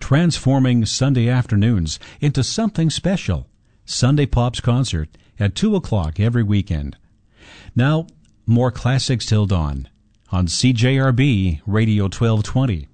transforming Sunday afternoons into something special. Sunday Pops Concert at 2 o'clock every weekend. Now, more classics till dawn on CJRB Radio 1220.